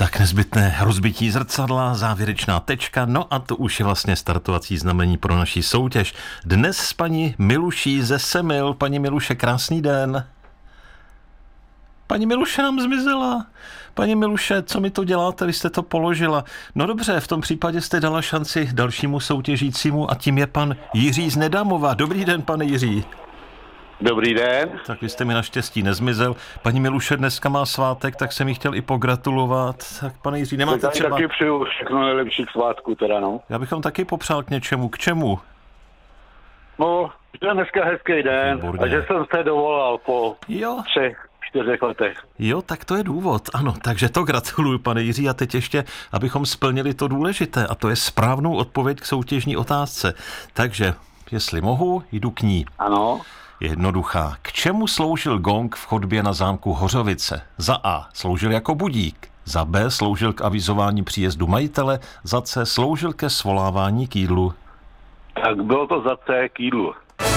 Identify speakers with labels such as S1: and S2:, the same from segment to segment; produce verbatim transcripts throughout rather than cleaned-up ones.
S1: Tak nezbytné rozbití zrcadla, závěrečná tečka, no a to už je vlastně startovací znamení pro naší soutěž. Dnes s paní Miluší ze Semil. Paní Miluše, krásný den. Paní Miluše nám zmizela. Paní Miluše, co mi to děláte? Vy jste to položila. No dobře, v tom případě jste dala šanci dalšímu soutěžícímu a tím je pan Jiří z Nedamova. Dobrý den, pane Jiří.
S2: Dobrý den.
S1: Tak vy jste mi naštěstí nezmizel. Paní Miluše dneska má svátek, tak jsem jí chtěl i pogratulovat. Tak pane Jiří, nemáte
S2: tak
S1: třeba...
S2: taky přeju všechno nejlepší k svátku teda, no.
S1: Já bych vám taky popřál k něčemu. K čemu?
S2: No, že je dneska hezký den.
S1: Výborně.
S2: A že jsem se dovolal po
S1: Jo.
S2: třech, čtyřech letech.
S1: Jo, tak to je důvod. Ano, takže to gratuluju, pane Jiří. A teď ještě, abychom splnili to důležité, a to je správnou odpověď k soutěžní otázce. Takže, jestli mohu, jdu k ní.
S2: Ano.
S1: Jednoduchá. K čemu sloužil gong v chodbě na zámku Hořovice? Za A. Sloužil jako budík. Za B. Sloužil k avizování příjezdu majitele. Za C. Sloužil ke svolávání k jídlu.
S2: Tak bylo to za C k jídlu.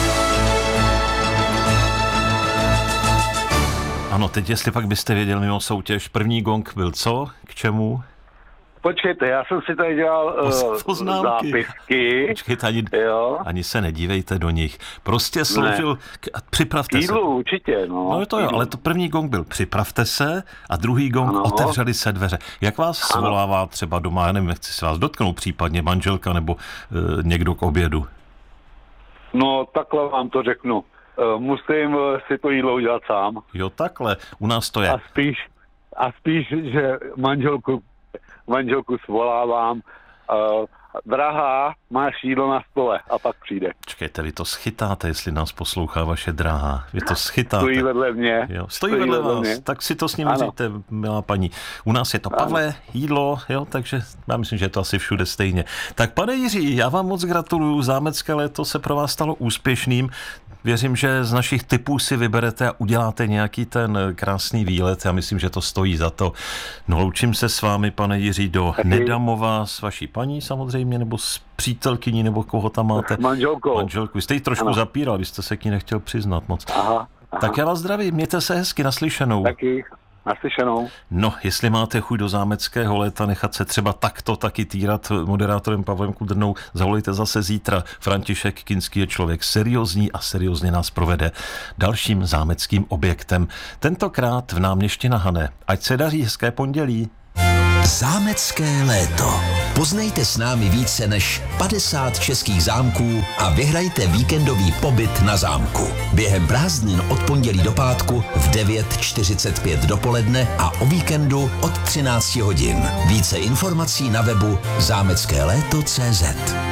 S1: Ano, teď jestli pak byste věděl mimo soutěž, první gong byl co? K čemu?
S2: Počkejte, já jsem si tady dělal uh,
S1: Poznámky.
S2: zápisky.
S1: Počkejte, ani,
S2: jo.
S1: ani se nedívejte do nich. Prostě sloužil... K, připravte
S2: Jídlu,
S1: se.
S2: určitě, no.
S1: No to jo, ale to první gong byl připravte se a druhý gong
S2: ano.
S1: Otevřeli se dveře. Jak vás
S2: ano.
S1: svolává třeba doma, já nevím, nechci se vás dotknout, případně manželka nebo e, někdo k obědu?
S2: No, takhle vám to řeknu. E, musím si to jídlo udělat sám.
S1: Jo, takhle. U nás to je.
S2: A spíš, a spíš že manželku manželku svolávám, uh, drahá, máš jídlo na stole a pak přijde.
S1: Čekejte, vy to schytáte, jestli nás poslouchá vaše drahá. Vy to schytáte.
S2: Stojí vedle mě.
S1: Jo, stojí, stojí vedle, vedle vás, mě. Tak si to s ním říjte, milá paní. U nás je to Pavle, ano. Jídlo, jo, takže já myslím, že je to asi všude stejně. Tak pane Jiří, já vám moc gratuluju, zámecké léto se pro vás stalo úspěšným. Věřím, že z našich tipů si vyberete a uděláte nějaký ten krásný výlet. Já myslím, že to stojí za to. No, loučím se s vámi, pane Jiří, do Taky. Nedamova s vaší paní samozřejmě, nebo s přítelkyní, nebo koho tam máte?
S2: Manželkou.
S1: Manželku. Vy jste ji trošku ano. zapíral, vy jste se k ní nechtěl přiznat moc.
S2: Aha, aha.
S1: Tak já vás zdravím, mějte se hezky, naslyšenou.
S2: Taky. Naslyšenou.
S1: No, jestli máte chuť do zámeckého léta nechat se třeba takto taky týrat moderátorem Pavlem Kudrnou, zavolejte zase zítra. František Kinský je člověk seriózní a seriózně nás provede dalším zámeckým objektem. Tentokrát v Náměště na Hané. Ať se daří, hezké pondělí.
S3: Zámecké léto. Poznejte s námi více než padesát českých zámků a vyhrajte víkendový pobyt na zámku. Během prázdnin od pondělí do pátku v devět čtyřicet pět dopoledne a o víkendu od třináct hodin. Více informací na webu zámecké léto tečka cé zet.